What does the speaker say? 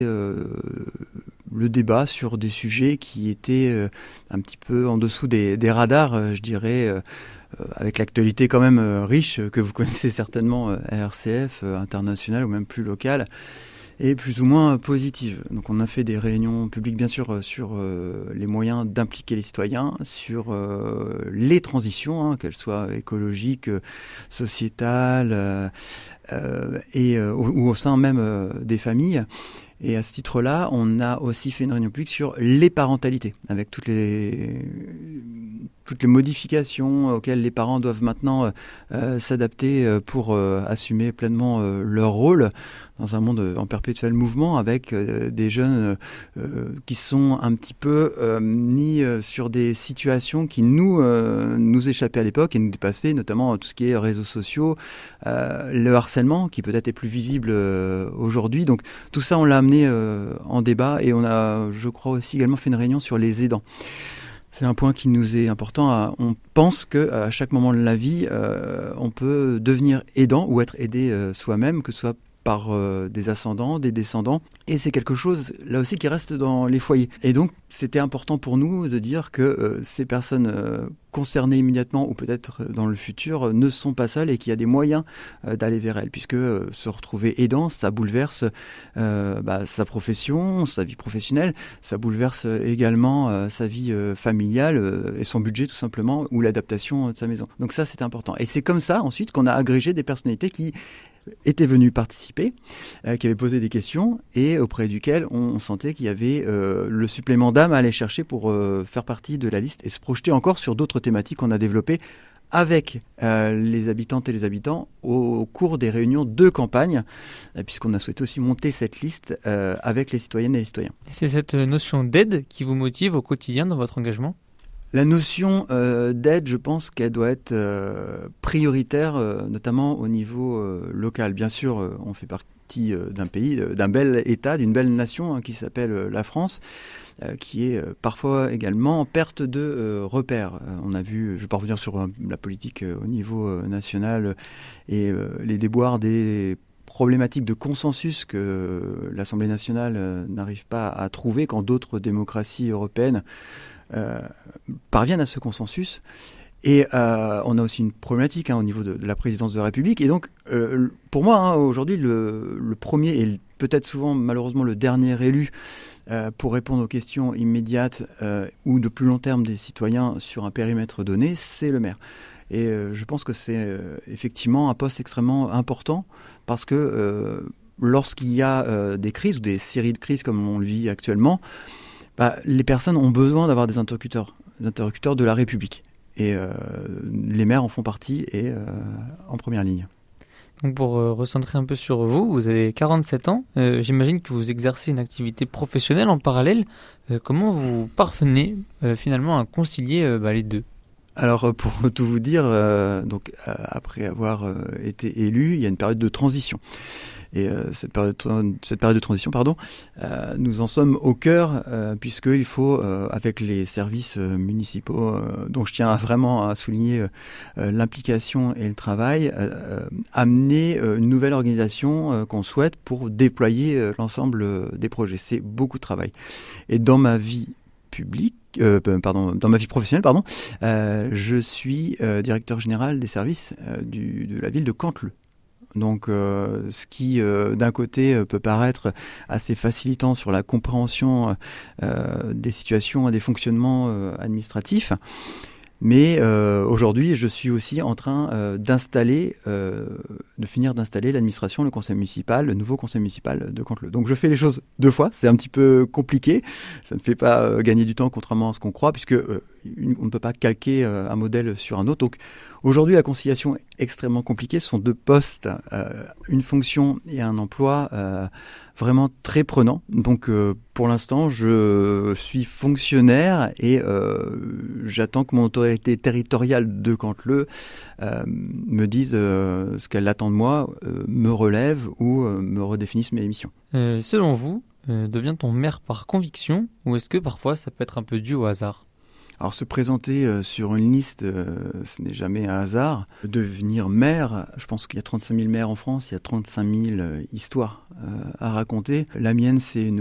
le débat sur des sujets qui étaient un petit peu en dessous des radars, je dirais, avec l'actualité quand même riche, que vous connaissez certainement, RCF, internationale ou même plus locale, et plus ou moins positive. Donc on a fait des réunions publiques, bien sûr, sur les moyens d'impliquer les citoyens, sur les transitions, qu'elles soient écologiques, sociétales, ou au sein même des familles. Et à ce titre-là, on a aussi fait une réunion publique sur les parentalités, avec toutes les modifications auxquelles les parents doivent maintenant s'adapter pour assumer pleinement leur rôle dans un monde en perpétuel mouvement, avec des jeunes qui sont un petit peu mis sur des situations qui nous échappaient à l'époque et nous dépassaient, notamment tout ce qui est réseaux sociaux, le harcèlement qui peut-être est plus visible aujourd'hui. Donc tout ça, on l'a amené en débat, et on a, je crois aussi également fait une réunion sur les aidants. C'est un point qui nous est important. On pense qu'à chaque moment de la vie, on peut devenir aidant ou être aidé soi-même, que ce soit par des ascendants, des descendants. Et c'est quelque chose, là aussi, qui reste dans les foyers. Et donc, c'était important pour nous de dire que ces personnes concernées immédiatement ou peut-être dans le futur ne sont pas seules et qu'il y a des moyens d'aller vers elles. Puisque se retrouver aidant, ça bouleverse sa profession, sa vie professionnelle, ça bouleverse également sa vie familiale et son budget tout simplement, ou l'adaptation de sa maison. Donc ça, c'est important. Et c'est comme ça, ensuite, qu'on a agrégé des personnalités qui étaient venus participer, qui avaient posé des questions et auprès duquel on sentait qu'il y avait le supplément d'âme à aller chercher pour faire partie de la liste et se projeter encore sur d'autres thématiques qu'on a développées avec les habitantes et les habitants au cours des réunions de campagne, puisqu'on a souhaité aussi monter cette liste avec les citoyennes et les citoyens. C'est cette notion d'aide qui vous motive au quotidien dans votre engagement ? La notion d'aide, je pense qu'elle doit être prioritaire, notamment au niveau local. Bien sûr, on fait partie d'un pays, d'un bel État, d'une belle nation qui s'appelle la France, qui est parfois également en perte de repères. On a vu, je ne vais pas revenir sur la politique au niveau national et les déboires des problématiques de consensus que l'Assemblée nationale n'arrive pas à trouver quand d'autres démocraties européennes parviennent à ce consensus. Et on a aussi une problématique au niveau de la présidence de la République. Et donc, pour moi, aujourd'hui, le premier et peut-être souvent, malheureusement, le dernier élu pour répondre aux questions immédiates ou de plus long terme des citoyens sur un périmètre donné, c'est le maire. Et je pense que c'est effectivement un poste extrêmement important parce que lorsqu'il y a des crises ou des séries de crises comme on le vit actuellement, les personnes ont besoin d'avoir des interlocuteurs de la République. Et les maires en font partie et en première ligne. Donc pour recentrer un peu sur vous, vous avez 47 ans. J'imagine que vous exercez une activité professionnelle en parallèle. Comment vous parvenez finalement à concilier les deux ? Alors pour tout vous dire, après avoir été élu, il y a une période de transition. Et cette période de transition, nous en sommes au cœur, puisqu'il faut, avec les services municipaux, dont je tiens vraiment à souligner l'implication et le travail, amener une nouvelle organisation qu'on souhaite pour déployer l'ensemble des projets. C'est beaucoup de travail. Et dans ma vie dans ma vie professionnelle, je suis directeur général des services de la ville de Canteleu. Donc, ce qui, d'un côté, peut paraître assez facilitant sur la compréhension des situations et des fonctionnements administratifs. Mais aujourd'hui, je suis aussi en train de finir d'installer l'administration, le nouveau conseil municipal de Canteleu. Donc je fais les choses deux fois, c'est un petit peu compliqué, ça ne fait pas gagner du temps contrairement à ce qu'on croit, puisque on ne peut pas calquer un modèle sur un autre. Donc aujourd'hui, la conciliation est extrêmement compliquée, ce sont deux postes, une fonction et un emploi vraiment très prenant. Donc pour l'instant, je suis fonctionnaire et j'attends que mon autorité territoriale de Canteleu me dise ce qu'elle attend de moi, me relève ou me redéfinisse mes missions. Selon vous, devient-on maire par conviction ou est-ce que parfois ça peut être un peu dû au hasard ? Alors se présenter sur une liste, ce n'est jamais un hasard. Devenir maire, je pense qu'il y a 35 000 maires en France, il y a 35 000 histoires à raconter. La mienne, c'est une